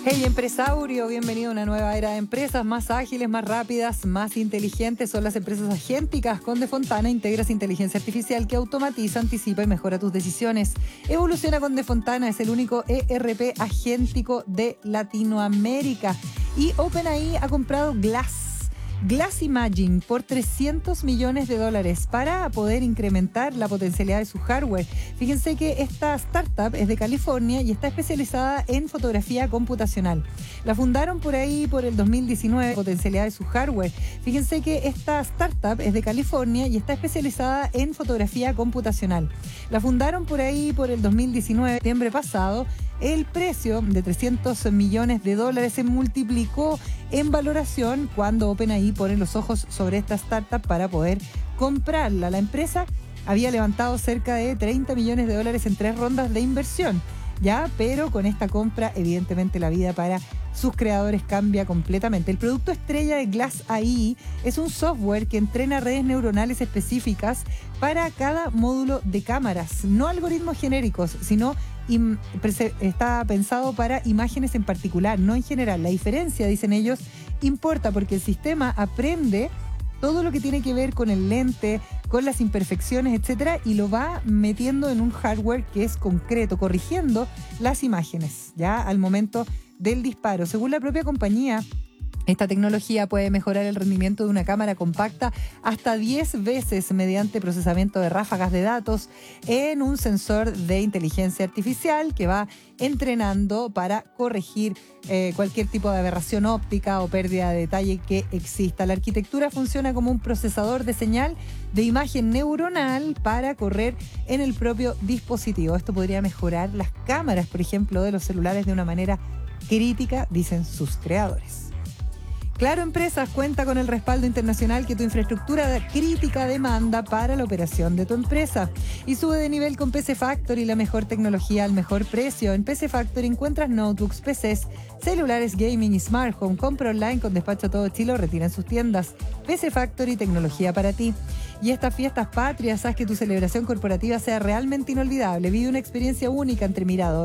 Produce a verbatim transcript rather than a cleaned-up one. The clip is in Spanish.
Hey empresaurio, bienvenido a una nueva era de empresas más ágiles, más rápidas, más inteligentes. Son las empresas agénticas. Con Defontana integras inteligencia artificial que automatiza, anticipa y mejora tus decisiones. Evoluciona con Defontana, es el único E R P agéntico de Latinoamérica. Y OpenAI ha comprado Glass. Glass Imagine por trescientos millones de dólares para poder incrementar la potencialidad de su hardware. Fíjense que esta startup es de California y está especializada en fotografía computacional. La fundaron por ahí por el dos mil diecinueve, potencialidad de su hardware. Fíjense que esta startup es de California y está especializada en fotografía computacional. La fundaron por ahí por el dos mil diecinueve, septiembre pasado. El precio de trescientos millones de dólares se multiplicó en valoración cuando OpenAI pone los ojos sobre esta startup para poder comprarla. La empresa había levantado cerca de treinta millones de dólares en tres rondas de inversión, ya, pero con esta compra evidentemente la vida para sus creadores cambia completamente. El producto estrella de Glass A I es un software que entrena redes neuronales específicas para cada módulo de cámaras, no algoritmos genéricos, sino está pensado para imágenes en particular, no en general. La diferencia, dicen ellos, importa porque el sistema aprende todo lo que tiene que ver con el lente, con las imperfecciones, etcétera, y lo va metiendo en un hardware que es concreto, corrigiendo las imágenes ya al momento del disparo. Según la propia compañía, esta tecnología puede mejorar el rendimiento de una cámara compacta hasta diez veces mediante procesamiento de ráfagas de datos en un sensor de inteligencia artificial que va entrenando para corregir eh, cualquier tipo de aberración óptica o pérdida de detalle que exista. La arquitectura funciona como un procesador de señal de imagen neuronal para correr en el propio dispositivo. Esto podría mejorar las cámaras, por ejemplo, de los celulares de una manera crítica, dicen sus creadores. Claro Empresas cuenta con el respaldo internacional que tu infraestructura crítica demanda para la operación de tu empresa. Y sube de nivel con P C Factory, la mejor tecnología al mejor precio. En P C Factory encuentras notebooks, P Cs, celulares gaming y smart home. Compra online con despacho a todo Chile o retira en sus tiendas. P C Factory, tecnología para ti. Y estas fiestas patrias, haz que tu celebración corporativa sea realmente inolvidable. Vive una experiencia única entre miradores,